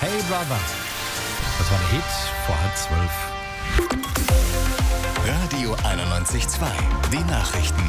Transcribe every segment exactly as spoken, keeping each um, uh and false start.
Hey Brother. Das war der Hit vor halb zwölf. Radio einundneunzig Komma zwei. Die Nachrichten.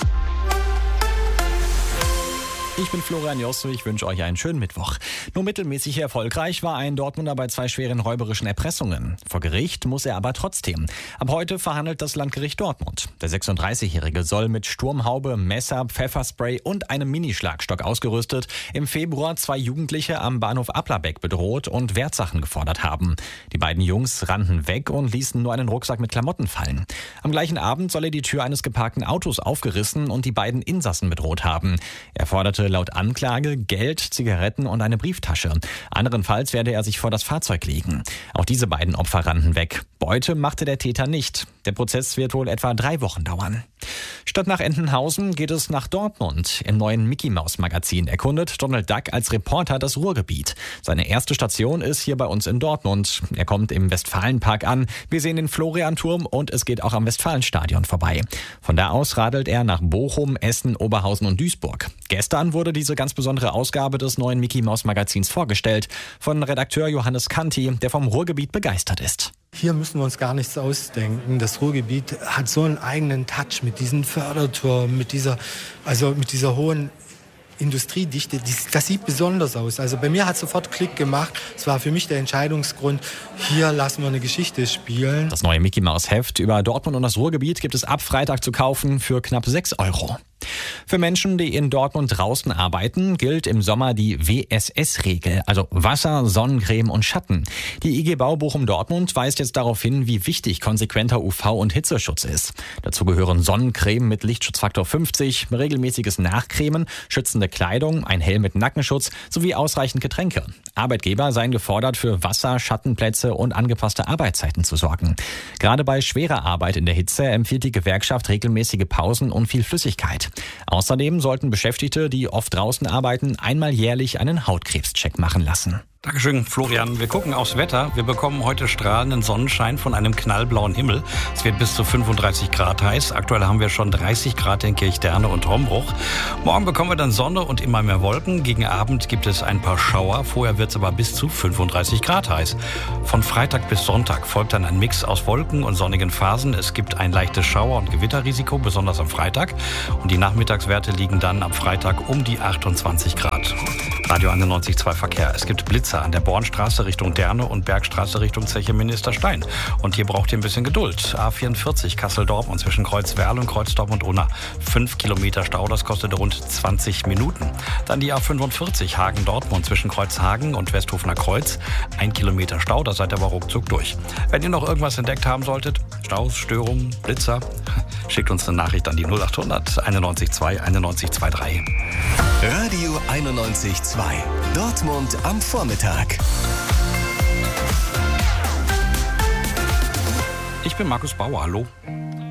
Ich bin Florian Josso, ich wünsche euch einen schönen Mittwoch. Nur mittelmäßig erfolgreich war ein Dortmunder bei zwei schweren räuberischen Erpressungen. Vor Gericht muss er aber trotzdem. Ab heute verhandelt das Landgericht Dortmund. Der sechsunddreißigjährige soll mit Sturmhaube, Messer, Pfefferspray und einem Minischlagstock ausgerüstet im Februar zwei Jugendliche am Bahnhof Applerbeck bedroht und Wertsachen gefordert haben. Die beiden Jungs rannten weg und ließen nur einen Rucksack mit Klamotten fallen. Am gleichen Abend soll er die Tür eines geparkten Autos aufgerissen und die beiden Insassen bedroht haben. Er forderte laut Anklage Geld, Zigaretten und eine Brieftasche. Anderenfalls werde er sich vor das Fahrzeug legen. Auch diese beiden Opfer rannten weg. Beute machte der Täter nicht. Der Prozess wird wohl etwa drei Wochen dauern. Statt nach Entenhausen geht es nach Dortmund. Im neuen Mickey-Maus-Magazin erkundet Donald Duck als Reporter das Ruhrgebiet. Seine erste Station ist hier bei uns in Dortmund. Er kommt im Westfalenpark an. Wir sehen den Florianturm und es geht auch am Westfalenstadion vorbei. Von da aus radelt er nach Bochum, Essen, Oberhausen und Duisburg. Gestern wurde diese ganz besondere Ausgabe des neuen Mickey-Maus-Magazins vorgestellt von Redakteur Johannes Kanti, der vom Ruhrgebiet begeistert ist. Hier müssen wir uns gar nichts ausdenken. Das Ruhrgebiet hat so einen eigenen Touch mit diesen Förderturmen, mit dieser, also mit dieser hohen Industriedichte. Das sieht besonders aus. Also bei mir hat sofort Klick gemacht. Es war für mich der Entscheidungsgrund, hier lassen wir eine Geschichte spielen. Das neue Mickey-Maus-Heft über Dortmund und das Ruhrgebiet gibt es ab Freitag zu kaufen für knapp sechs Euro. Für Menschen, die in Dortmund draußen arbeiten, gilt im Sommer die W S S-Regel, also Wasser, Sonnencreme und Schatten. Die I G Bau Bochum-Dortmund weist jetzt darauf hin, wie wichtig konsequenter U V- und Hitzeschutz ist. Dazu gehören Sonnencreme mit Lichtschutzfaktor fünfzig, regelmäßiges Nachcremen, schützende Kleidung, ein Helm mit Nackenschutz sowie ausreichend Getränke. Arbeitgeber seien gefordert, für Wasser, Schattenplätze und angepasste Arbeitszeiten zu sorgen. Gerade bei schwerer Arbeit in der Hitze empfiehlt die Gewerkschaft regelmäßige Pausen und viel Flüssigkeit. Außerdem sollten Beschäftigte, die oft draußen arbeiten, einmal jährlich einen Hautkrebscheck machen lassen. Dankeschön, Florian. Wir gucken aufs Wetter. Wir bekommen heute strahlenden Sonnenschein von einem knallblauen Himmel. Es wird bis zu fünfunddreißig Grad heiß. Aktuell haben wir schon dreißig Grad in Kirchderne und Hombruch. Morgen bekommen wir dann Sonne und immer mehr Wolken. Gegen Abend gibt es ein paar Schauer. Vorher wird es aber bis zu fünfunddreißig Grad heiß. Von Freitag bis Sonntag folgt dann ein Mix aus Wolken und sonnigen Phasen. Es gibt ein leichtes Schauer- und Gewitterrisiko, besonders am Freitag. Und die Nachmittagswerte liegen dann am Freitag um die achtundzwanzig Grad. Radio einundneunzig Komma zwei Verkehr. Es gibt Blitzer an der Bornstraße Richtung Derne und Bergstraße Richtung Zeche Ministerstein. Und hier braucht ihr ein bisschen Geduld. A vierundvierzig Kassel-Dortmund zwischen Kreuzwerl und Kreuzdortmund-Unna. Fünf Kilometer Stau, das kostet rund zwanzig Minuten. Dann die A fünfundvierzig Hagen-Dortmund zwischen Kreuzhagen und Westhofener Kreuz. Ein Kilometer Stau, da seid ihr aber ruckzuck durch. Wenn ihr noch irgendwas entdeckt haben solltet, Staus, Störungen, Blitzer, schickt uns eine Nachricht an die null achthundert einundneunzig zwei einundneunzig drei. Radio einundneunzig Komma zwei. Dortmund am Vormittag. Ich bin Markus Bauer, hallo.